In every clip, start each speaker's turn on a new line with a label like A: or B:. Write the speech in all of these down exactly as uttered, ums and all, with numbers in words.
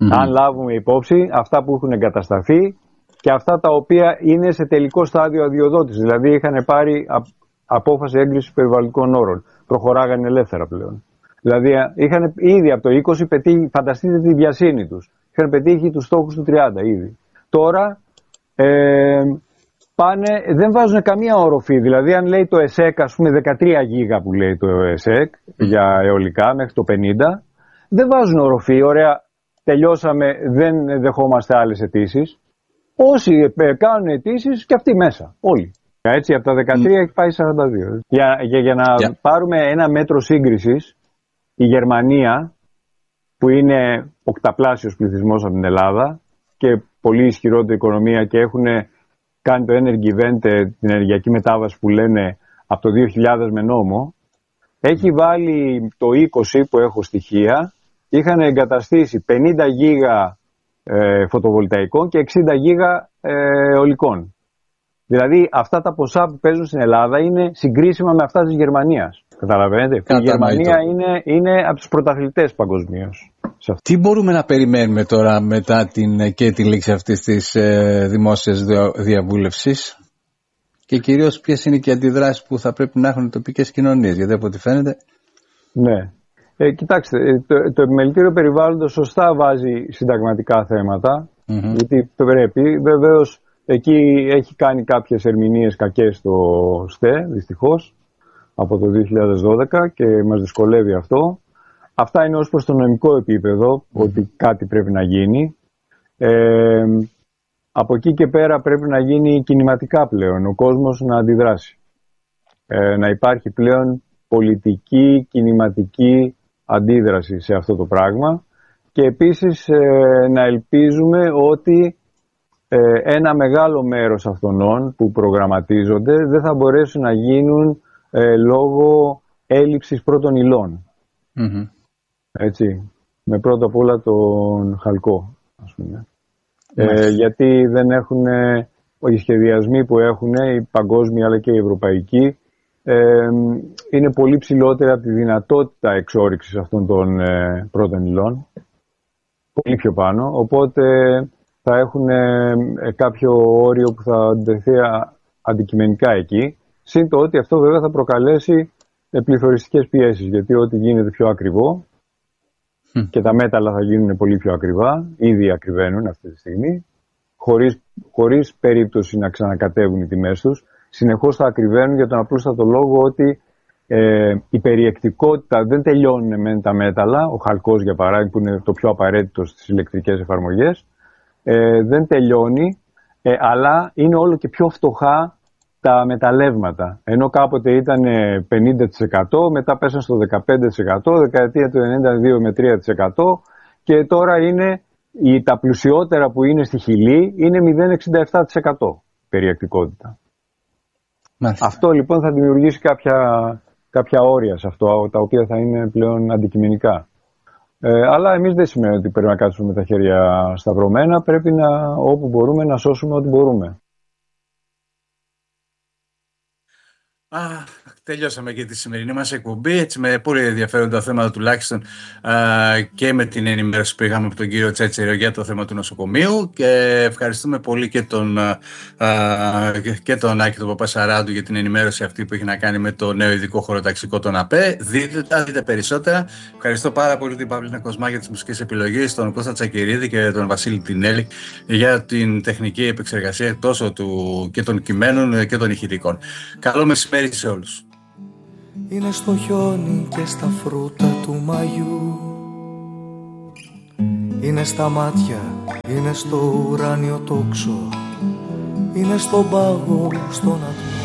A: Mm-hmm.
B: Αν λάβουμε υπόψη αυτά που έχουν εγκατασταθεί και αυτά τα οποία είναι σε τελικό στάδιο αδειοδότηση. Δηλαδή είχαν πάρει απόφαση έγκρισης περιβαλλοντικών όρων. Προχωράγανε ελεύθερα πλέον. Δηλαδή είχαν ήδη από το είκοσι πετύχει, φανταστείτε τη βιασύνη τους. Είχαν πετύχει τους στόχους του τριάντα ήδη. Τώρα ε, πάνε, δεν βάζουν καμία οροφή. Δηλαδή αν λέει το ΕΣΕΚ, ας πούμε δεκατρία γίγα που λέει το ΕΣΕΚ για αιωλικά μέχρι το πενήντα, δεν βάζουν οροφή. Ωραία, τελειώσαμε, δεν δεχόμαστε άλλες αιτήσεις. Όσοι κάνουν αιτήσεις και αυτοί μέσα, όλοι. Έτσι, από τα δεκατρία mm. έχει πάει σαράντα δύο. Για, για, για να yeah. πάρουμε ένα μέτρο σύγκρισης, η Γερμανία, που είναι οκταπλάσιος πληθυσμός από την Ελλάδα και πολύ ισχυρότερη οικονομία και έχουν κάνει το Energiewende, την ενεργειακή μετάβαση που λένε από το δύο χιλιάδες με νόμο, έχει βάλει το είκοσι που έχω στοιχεία, είχαν εγκαταστήσει πενήντα γίγα ε, φωτοβολταϊκών και εξήντα γίγα ε, αιωλικών. Δηλαδή αυτά τα ποσά που παίζουν στην Ελλάδα είναι συγκρίσιμα με αυτά της Γερμανίας. Καταλαβαίνετε. Η Γερμανία είναι, είναι από τους πρωταθλητές παγκοσμίως.
A: Τι μπορούμε να περιμένουμε τώρα μετά την, και τη λήξη αυτής της ε, δημόσιας διαβούλευσης και κυρίως ποιες είναι και οι αντιδράσεις που θα πρέπει να έχουν οι τοπικές κοινωνίες, γιατί από ό,τι φαίνεται...
B: Ναι. Ε, κοιτάξτε, το, το επιμελητήριο περιβάλλοντος σωστά βάζει συνταγματικά θέματα, mm-hmm. γιατί πρέπει, βεβαίως εκεί έχει κάνει κάποιες ερμηνείες κακές στο ΣΤΕ, δυστυχώς, από το δύο χιλιάδες δώδεκα και μας δυσκολεύει αυτό. Αυτά είναι ως προς το νομικό επίπεδο, mm. ότι κάτι πρέπει να γίνει. Ε, από εκεί και πέρα πρέπει να γίνει κινηματικά πλέον, ο κόσμος να αντιδράσει. Ε, να υπάρχει πλέον πολιτική, κινηματική αντίδραση σε αυτό το πράγμα και επίσης ε, να ελπίζουμε ότι ε, ένα μεγάλο μέρος αυτών που προγραμματίζονται δεν θα μπορέσουν να γίνουν ε, λόγω έλλειψης πρώτων υλών.
A: Mm-hmm.
B: Έτσι, με πρώτα απ' όλα τον χαλκό, ας πούμε. Ε, γιατί δεν έχουν, οι σχεδιασμοί που έχουν, οι παγκόσμιοι αλλά και οι ευρωπαϊκοί, ε, είναι πολύ ψηλότεροι από τη δυνατότητα εξόρυξης αυτών των ε, πρώτων υλών. Πολύ πιο πάνω, οπότε θα έχουν ε, κάποιο όριο που θα αντεθεί αντικειμενικά εκεί. Συν το ότι αυτό βέβαια θα προκαλέσει ε, πληθωριστικές πιέσεις, γιατί ό,τι γίνεται πιο ακριβό, Mm. και τα μέταλλα θα γίνουν πολύ πιο ακριβά, ήδη ακριβένουν αυτή τη στιγμή, χωρίς, χωρίς περίπτωση να ξανακατεύουν οι τιμές τους. Συνεχώς θα ακριβένουν για τον απλούστατο λόγο ότι ε, η περιεκτικότητα δεν τελειώνει με τα μέταλλα, ο χαλκός για παράδειγμα που είναι το πιο απαραίτητο στις ηλεκτρικές εφαρμογές, ε, δεν τελειώνει, ε, αλλά είναι όλο και πιο φτωχά τα μεταλλεύματα. Ενώ κάποτε ήταν πενήντα τοις εκατό, μετά πέσαν στο δεκαπέντε τοις εκατό, δεκαετία του ενενήντα δύο με τρία τοις εκατό και τώρα είναι τα πλουσιότερα που είναι στη Χιλή είναι μηδέν κόμμα εξήντα επτά τοις εκατό περιεκτικότητα. Μάλιστα. Αυτό λοιπόν θα δημιουργήσει κάποια, κάποια όρια σε αυτό, τα οποία θα είναι πλέον αντικειμενικά. Ε, αλλά εμείς δεν σημαίνει ότι πρέπει να κάτσουμε με τα χέρια σταυρωμένα, πρέπει να, όπου μπορούμε να σώσουμε ό,τι μπορούμε.
C: Α, τελειώσαμε και τη σημερινή μας εκπομπή, έτσι με πολύ ενδιαφέροντα θέματα τουλάχιστον α, και με την ενημέρωση που είχαμε από τον κύριο Τσέτσερο για το θέμα του νοσοκομείου και ευχαριστούμε πολύ και τον, α, και τον Άκη τον Παπασαράντου για την ενημέρωση αυτή που έχει να κάνει με το νέο ειδικό χωροταξικό των ΑΠΕ. Δείτε τα, δείτε περισσότερα. Ευχαριστώ πάρα πολύ την Παύλινα Κοσμά για τις μουσικές επιλογές, τον Κώστα Τσακυρίδη και τον Βασίλη Τινέλη για την τεχνική επεξεργασία τόσο του, και των κειμένων και των ηχητικών. Καλό μεσημέρι σε όλους.
D: Είναι στο χιόνι και στα φρούτα του Μαγιού, είναι στα μάτια, είναι στο ουράνιο τόξο, είναι στον πάγο, στον ατμό.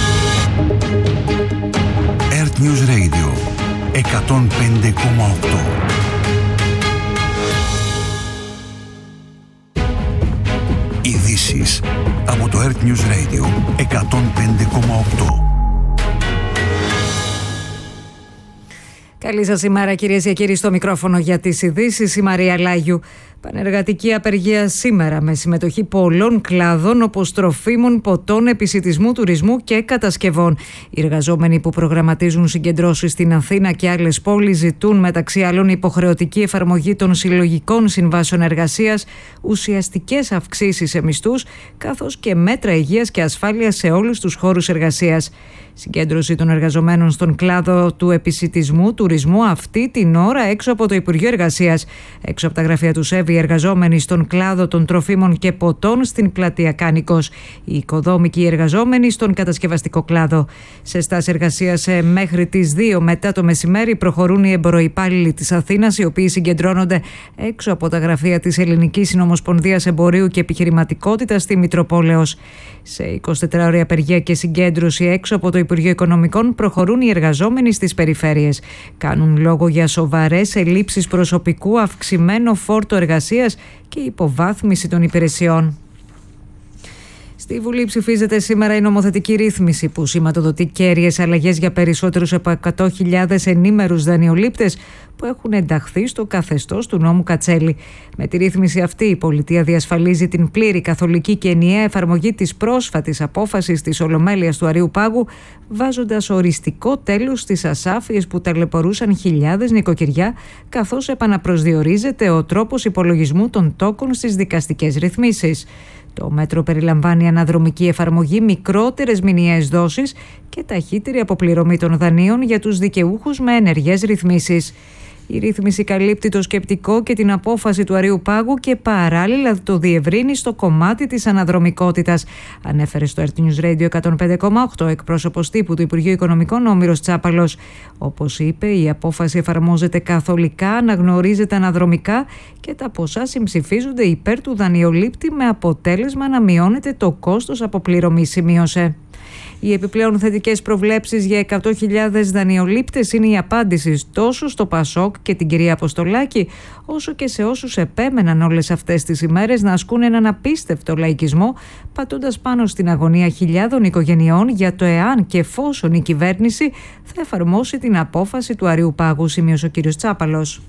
E: Earth News Radio εκατόν πέντε κόμμα οκτώ. Ειδήσεις από το Earth News Radio εκατόν πέντε κόμμα οκτώ.
F: Καλή σας ημέρα κυρίες και κύριοι, στο μικρόφωνο για τις ειδήσεις η Μαρία Λάγιου. Πανεργατική απεργία σήμερα με συμμετοχή πολλών κλάδων όπως τροφίμων, ποτών, επισιτισμού, τουρισμού και κατασκευών. Οι εργαζόμενοι που προγραμματίζουν συγκεντρώσεις στην Αθήνα και άλλες πόλεις ζητούν μεταξύ άλλων υποχρεωτική εφαρμογή των συλλογικών συμβάσεων εργασίας, ουσιαστικές αυξήσεις σε μισθούς, καθώς και μέτρα υγείας και ασφάλειας σε όλους τους χώρους εργασίας. Συγκέντρωση των εργαζομένων στον κλάδο του επισιτισμού, τουρισμού αυτή την ώρα έξω από το Υπουργείο Εργασίας. Έξω από τα γραφεία του ΣΕΒ οι εργαζόμενοι στον κλάδο των τροφίμων και ποτών στην πλατεία Κάνικος. Οι οικοδόμικοι εργαζόμενοι στον κατασκευαστικό κλάδο. Σε στάση εργασίας μέχρι τις δύο μετά το μεσημέρι προχωρούν οι εμποροϊπάλληλοι της Αθήνας, οι οποίοι συγκεντρώνονται έξω από τα γραφεία της Ελληνικής Συνομοσπονδίας Εμπορίου και Επιχειρηματικότητας στη Μητροπόλεως. Σε εικοσιτετράωρη απεργία και συγκέντρωση έξω από το Υπουργείο Οικονομικών προχωρούν οι εργαζόμενοι στις περιφέρειες. Κάνουν λόγο για σοβαρές ελλείψεις προσωπικού, αυξημένο φόρτο εργασίας και υποβάθμιση των υπηρεσιών. Στη Βουλή ψηφίζεται σήμερα η νομοθετική ρύθμιση που σηματοδοτεί κέρυες αλλαγές για περισσότερους από εκατό χιλιάδες ενήμερους δανειολήπτες που έχουν ενταχθεί στο καθεστώς του νόμου Κατσέλη. Με τη ρύθμιση αυτή η πολιτεία διασφαλίζει την πλήρη καθολική και ενιαία εφαρμογή της πρόσφατης απόφασης της Ολομέλειας του Αρείου Πάγου, βάζοντας οριστικό τέλος στις ασάφειες που ταλαιπωρούσαν χιλιάδες νοικοκυριά, καθώς επαναπροσδιορίζεται ο τρόπος υπολογισμού των τόκων στις δικαστικές ρυθμίσεις. Το μέτρο περιλαμβάνει αναδρομική εφαρμογή, μικρότερες μηνιαίες δόσεις και ταχύτερη αποπληρωμή των δανείων για τους δικαιούχους με ενεργές ρυθμίσεις. Η ρύθμιση καλύπτει το σκεπτικό και την απόφαση του Αρείου Πάγου και παράλληλα το διευρύνει στο κομμάτι της αναδρομικότητας, ανέφερε στο Earth News Radio εκατόν πέντε κόμμα οκτώ εκπρόσωπος τύπου του Υπουργείου Οικονομικών Όμηρος Τσάπαλος. Όπως είπε, η απόφαση εφαρμόζεται καθολικά, αναγνωρίζεται αναδρομικά και τα ποσά συμψηφίζονται υπέρ του δανειολήπτη με αποτέλεσμα να μειώνεται το κόστος αποπληρωμής, σημείωσε. Οι επιπλέον θετικές προβλέψεις για εκατό χιλιάδες δανειολήπτες είναι η απάντηση τόσο στο Πασόκ και την κυρία Αποστολάκη, όσο και σε όσους επέμεναν όλες αυτές τις ημέρες να ασκούν έναν απίστευτο λαϊκισμό, πατώντας πάνω στην αγωνία χιλιάδων οικογενειών για το εάν και εφόσον η κυβέρνηση θα εφαρμόσει την απόφαση του Αρείου Πάγου, σημείωσε ο κ. Τσάπαλος.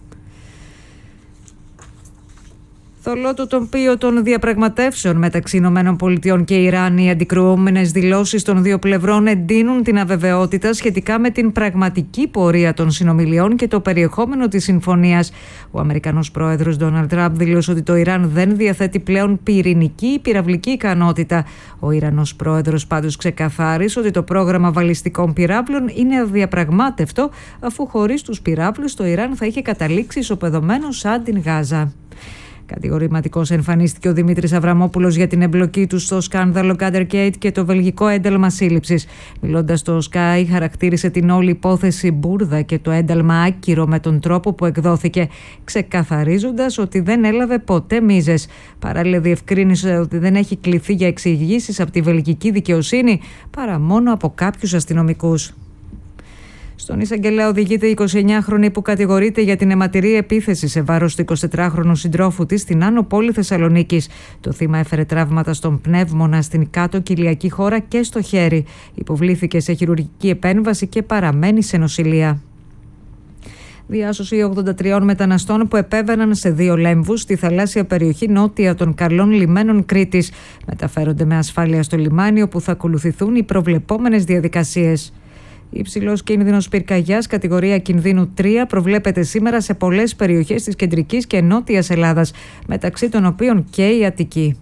F: Θολό το τοπίο των διαπραγματεύσεων μεταξύ Ηνωμένων Πολιτειών και Ιράν, οι αντικρουόμενες δηλώσεις των δύο πλευρών εντείνουν την αβεβαιότητα σχετικά με την πραγματική πορεία των συνομιλιών και το περιεχόμενο της συμφωνίας. Ο Αμερικανός πρόεδρος Ντόναλντ Τραμπ δήλωσε ότι το Ιράν δεν διαθέτει πλέον πυρηνική ή πυραυλική ικανότητα. Ο Ιρανός πρόεδρος πάντως ξεκαθάρισε ότι το πρόγραμμα βαλιστικών πυράβλων είναι αδιαπραγμάτευτο, αφού χωρίς τους πυράβλους το Ιράν θα είχε καταλήξει ισοπεδωμένο σαν την Γάζα. Κατηγορηματικός εμφανίστηκε ο Δημήτρης Αβραμόπουλος για την εμπλοκή του στο σκάνδαλο Gathergate και το βελγικό ένταλμα σύλληψης. Μιλώντας στο Sky, χαρακτήρισε την όλη υπόθεση μπουρδα και το ένταλμα άκυρο με τον τρόπο που εκδόθηκε, ξεκαθαρίζοντας ότι δεν έλαβε ποτέ μίζες. Παράλληλα, διευκρίνησε ότι δεν έχει κληθεί για εξηγήσεις από τη βελγική δικαιοσύνη παρά μόνο από κάποιους αστυνομικούς. Στον εισαγγελέα οδηγείται η εικοσιεννιάχρονη που κατηγορείται για την αιματηρή επίθεση σε βάρος του εικοσιτετράχρονου συντρόφου της στην Άνω Πόλη Θεσσαλονίκης. Το θύμα έφερε τραύματα στον πνεύμονα, στην κάτω κοιλιακή χώρα και στο χέρι. Υποβλήθηκε σε χειρουργική επέμβαση και παραμένει σε νοσηλεία. Διάσωση ογδόντα τριών μεταναστών που επέβαιναν σε δύο λέμβους στη θαλάσσια περιοχή νότια των καλών λιμένων Κρήτης. Μεταφέρονται με ασφάλεια στο λιμάνι, όπου θα ακολουθηθούν οι προβλεπόμενες διαδικασίες. Υψηλός κίνδυνος πυρκαγιάς κατηγορία κινδύνου τρία προβλέπεται σήμερα σε πολλές περιοχές της κεντρικής και νότιας Ελλάδας, μεταξύ των οποίων και η Αττική.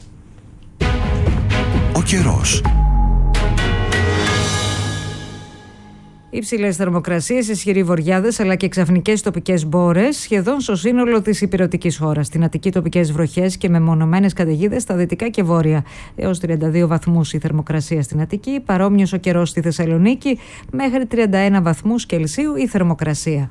E: Ο καιρός.
F: Υψηλές θερμοκρασίες, ισχυροί βοριάδες αλλά και ξαφνικές τοπικές μπόρες σχεδόν στο σύνολο της ηπειρωτικής χώρας. Στην Αττική τοπικές βροχές και μεμονωμένες καταιγίδες στα δυτικά και βόρεια. Έως τριάντα δύο βαθμούς η θερμοκρασία στην Αττική, παρόμοιος ο καιρός στη Θεσσαλονίκη, μέχρι τριάντα ένα βαθμούς Κελσίου η θερμοκρασία.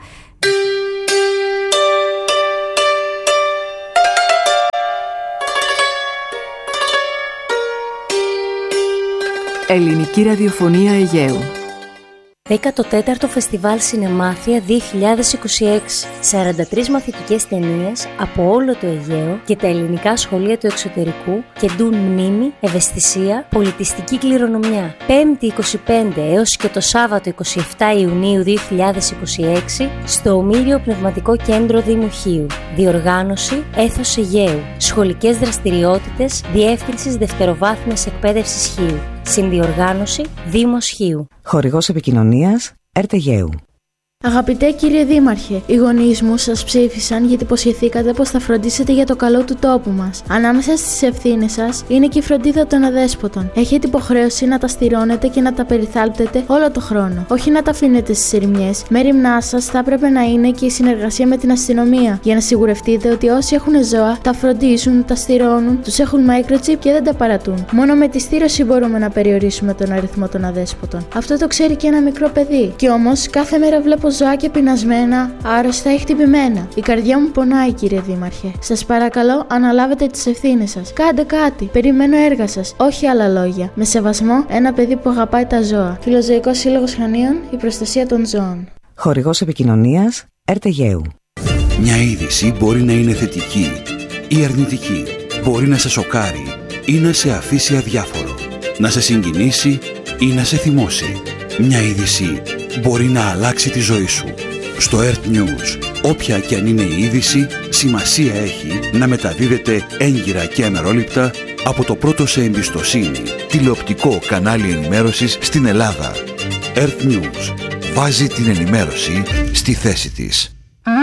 G: Ελληνική ραδιοφωνία Αιγαίου. δέκατο τέταρτο Φεστιβάλ Σινεμάθεια δύο χιλιάδες είκοσι έξι. σαράντα τρεις μαθητικές ταινίες από όλο το Αιγαίο και τα ελληνικά σχολεία του εξωτερικού κεντούν μνήμη, ευαισθησία, πολιτιστική κληρονομιά. πέμπτη είκοσι πέντε έως και το Σάββατο είκοσι επτά Ιουνίου δύο χιλιάδες είκοσι έξι στο Ομήριο Πνευματικό Κέντρο Δήμου Χίου. Διοργάνωση Έθος Αιγαίου. Σχολικές δραστηριότητες Διεύθυνσης Δευτεροβάθμιας Εκπαίδευσης Χίου. Συνδιοργάνωση Δήμος Χίου.
H: Χορηγός επικοινωνίας ΕΡΤ Αιγαίου.
I: Αγαπητέ κύριε Δήμαρχε, οι γονείς μου σας ψήφισαν γιατί υποσχεθήκατε πως θα φροντίσετε για το καλό του τόπου μας. Ανάμεσα στις ευθύνες σας είναι και η φροντίδα των αδέσποτων. Έχετε υποχρέωση να τα στηρώνετε και να τα περιθάλπτετε όλο το χρόνο. Όχι να τα αφήνετε στις ερημιές. Μέριμνά σας θα έπρεπε να είναι και η συνεργασία με την αστυνομία για να σιγουρευτείτε ότι όσοι έχουν ζώα τα φροντίζουν, τα στηρώνουν, τους έχουν microchip και δεν τα παρατούν. Μόνο με τη στήρωση μπορούμε να περιορίσουμε τον αριθμό των αδέσποτων. Αυτό το ξέρει και ένα μικρό παιδί. Κι όμως κάθε μέρα βλέπω ζωάκια πεινασμένα, άρρωστα ή χτυπημένα. Η καρδιά μου πονάει, κύριε Δήμαρχε. Σας παρακαλώ, αναλάβετε τις ευθύνες σας. Κάντε κάτι. Περιμένω έργα σας, όχι άλλα λόγια. Με σεβασμό, ένα παιδί που αγαπάει τα ζώα. Φιλοζωικός Σύλλογος Χανίων, η προστασία των ζώων.
H: Χορηγός επικοινωνίας ΕΡΤ Αιγαίου.
E: Μια είδηση μπορεί να είναι θετική ή αρνητική. Μπορεί να σε σοκάρει ή να σε αφήσει αδιάφορο. Να σε συγκινήσει ή να σε θυμώσει. Μια είδηση μπορεί να αλλάξει τη ζωή σου. Στο ΕΡΤ News, όποια και αν είναι η είδηση, σημασία έχει να μεταδίδεται έγκυρα και αμερόληπτα από το πρώτο σε εμπιστοσύνη τηλεοπτικό κανάλι ενημέρωσης στην Ελλάδα. ΕΡΤ News βάζει την ενημέρωση στη θέση της.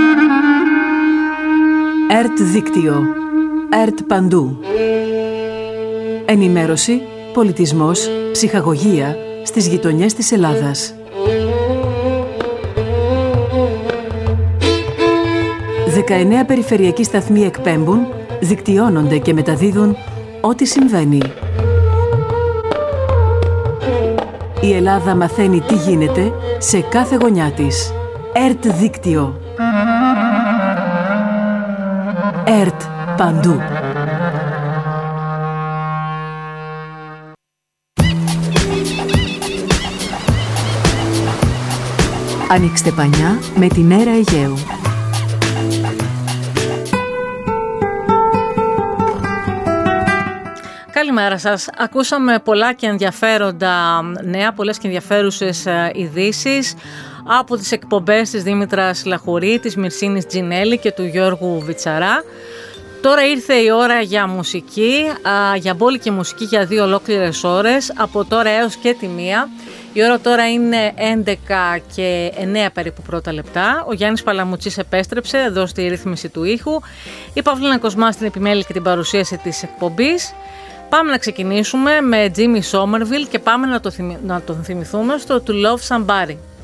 J: ΕΡΤ Δίκτυο. ΕΡΤ Παντού. Ενημέρωση, πολιτισμός, ψυχαγωγία στις γειτονιές της Ελλάδας. δεκαεννέα περιφερειακοί σταθμοί εκπέμπουν, δικτυώνονται και μεταδίδουν ό,τι συμβαίνει. Η Ελλάδα μαθαίνει τι γίνεται σε κάθε γωνιά της. ΕΡΤ Δίκτυο. ΕΡΤ Παντού. Ανοίξτε πανιά με την Έρα Αιγαίου.
K: Καλημέρα σας. Ακούσαμε πολλά και ενδιαφέροντα νέα, πολλές και ενδιαφέρουσες ειδήσεις από τις εκπομπές της Δήμητρας Λαχουρή, της Μυρσίνης Τζινέλη και του Γιώργου Βιτσαρά. Τώρα ήρθε η ώρα για μουσική, για μπόλικη μουσική για δύο ολόκληρες ώρες, από τώρα έως και τη μία. Η ώρα τώρα είναι έντεκα και εννέα περίπου πρώτα λεπτά. Ο Γιάννης Παλαμουτσής επέστρεψε εδώ στη ρύθμιση του ήχου. Η Παυλίνα Κοσμά στην επιμέλεια και την παρουσίαση της εκπομπής. Πάμε να ξεκινήσουμε με Jimmy Somerville και πάμε να, το θυμ... να τον θυμηθούμε στο To Love Somebody.